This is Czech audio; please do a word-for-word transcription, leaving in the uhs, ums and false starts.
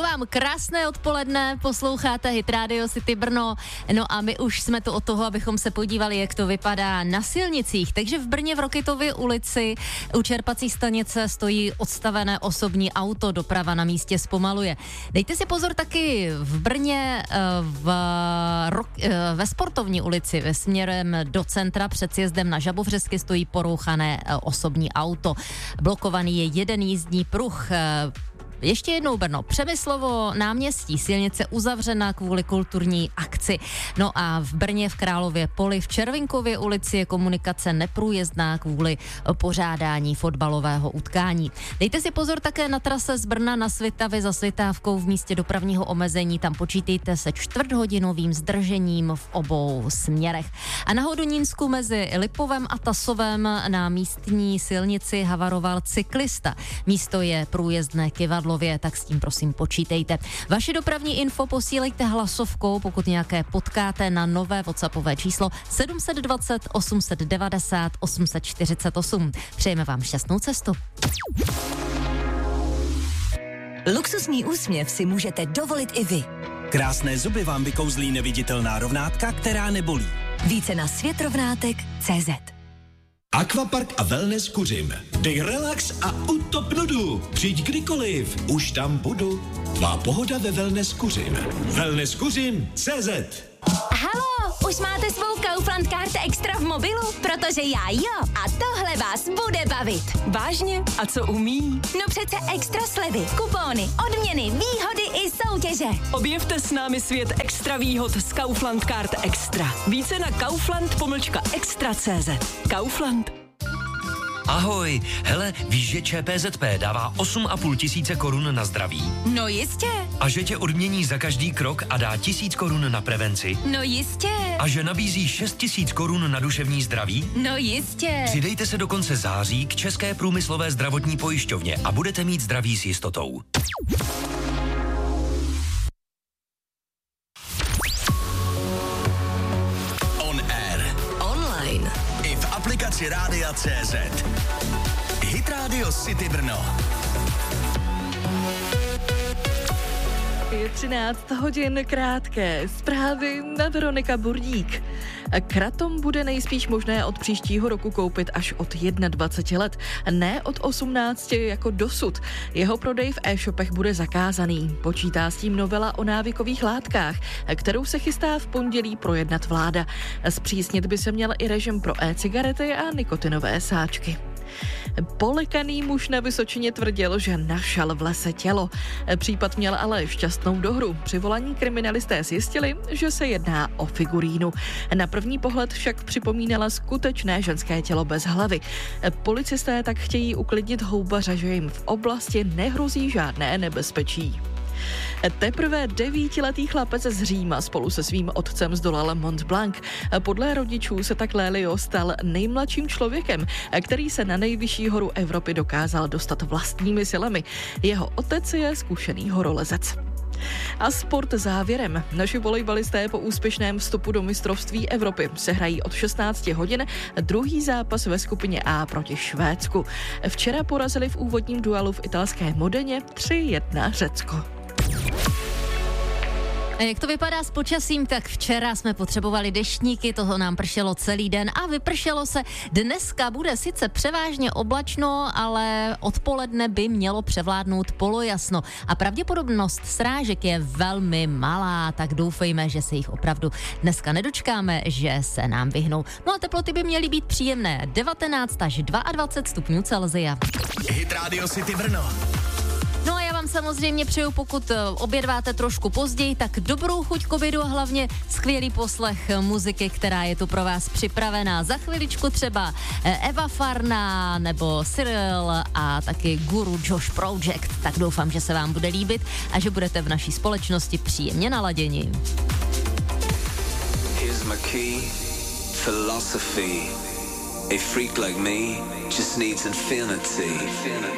vám krásné odpoledne, posloucháte Hit Radio City Brno, no a my už jsme tu od toho, abychom se podívali, jak to vypadá na silnicích. Takže v Brně v Rokytově ulici u čerpací stanice stojí odstavené osobní auto, doprava na místě zpomaluje. Dejte si pozor taky v Brně v, ve Sportovní ulici ve směrem do centra před sjezdem na Žabovřesky stojí porouchané osobní auto. Blokovaný je jeden jízdní pruh. Ještě jednou Brno, Přemyslovo náměstí, silnice uzavřena kvůli kulturní akci. No a v Brně v Králově poli v Červinkově ulici je komunikace neprůjezdná kvůli pořádání fotbalového utkání. Dejte si pozor také na trase z Brna na Svitavy za Svitávkou v místě dopravního omezení, tam počítejte se čtvrthodinovým zdržením v obou směrech. A na Hodonínsku mezi Lipovem a Tasovem na místní silnici havaroval cyklista. Místo je průjezdné kyvadlo, tak s tím prosím počítejte. Vaše dopravní info posílejte hlasovkou, pokud nějaké potkáte, na nové WhatsAppové číslo sedm dva nula osm devět nula osm čtyřicet osm. Přejeme vám šťastnou cestu. Luxusní úsměv si můžete dovolit i vy. Krásné zuby vám vykouzlí neviditelná rovnátka, která nebolí. Více na světrovnátek tečka cé zet. Aquapark a wellness Kuřim. Dej relax a utop nudu. Přijď kdykoliv, už tam budu. Tvá pohoda ve wellness Kuřim. wellness kuřim tečka cé zet. Halo, už máte svou Kaufland Card Extra v mobilu? Protože já jo. A tohle vás bude bavit. Vážně? A co umí? No přece extra slevy, kupóny, odměny, výhody i soutěže. Objevte s námi svět extra výhod z Kaufland Card Extra. Více na kaufland pomlčka extra tečka cé zet. Kaufland. Ahoj, hele, víš, že ČPZP dává osm a půl tisíce korun na zdraví? No jistě. A že tě odmění za každý krok a dá tisíc korun na prevenci? No jistě. A že nabízí šest tisíc korun na duševní zdraví? No jistě. Přidejte se do konce září k České průmyslové zdravotní pojišťovně a budete mít zdraví s jistotou. Aplikaci Rádia tečka cé zet. Hit Radio City Brno. Je třináct hodin, krátké zprávy na Veronika Burdík. Kratom bude nejspíš možné od příštího roku koupit až od dvacet jedna let, ne od osmnácti jako dosud. Jeho prodej v e-shopech bude zakázaný. Počítá s tím novela o návykových látkách, kterou se chystá v pondělí projednat vláda. Zpřísnit by se měl i režim pro e-cigarety a nikotinové sáčky. Polekaný muž na Vysočině tvrdil, že našel v lese tělo. Případ měl ale šťastnou dohru. Při volání kriminalisté zjistili, že se jedná o figurínu. Na první pohled však připomínala skutečné ženské tělo bez hlavy. Policisté tak chtějí uklidnit houbaře, že jim v oblasti nehrozí žádné nebezpečí. Teprve devítiletý chlapec z Říma spolu se svým otcem zdolal Mont Blanc. Podle rodičů se tak Lélio stal nejmladším člověkem, který se na nejvyšší horu Evropy dokázal dostat vlastními silami. Jeho otec je zkušený horolezec. A sport závěrem. Naši volejbalisté po úspěšném vstupu do mistrovství Evropy se hrají od šestnácti hodin druhý zápas ve skupině A proti Švédsku. Včera porazili v úvodním duelu v italské Modeně tři jedna Řecko. Jak to vypadá s počasím, tak včera jsme potřebovali deštníky, toho nám pršelo celý den a vypršelo se. Dneska bude sice převážně oblačno, ale odpoledne by mělo převládnout polojasno a pravděpodobnost srážek je velmi malá, tak doufejme, že se jich opravdu dneska nedočkáme, že se nám vyhnou. No a teploty by měly být příjemné, devatenáct až dvacet dva stupňů Celsia. Hit Radio City Brno. No a já vám samozřejmě přeju, pokud obědváte trošku později, tak dobrou chuť k obědu a hlavně skvělý poslech muziky, která je tu pro vás připravená. Za chviličku třeba Eva Farna nebo Cyril a taky Guru Josh Project. Tak doufám, že se vám bude líbit a že budete v naší společnosti příjemně naladěni. Here's my key, philosophy. A freak like me just needs infinity.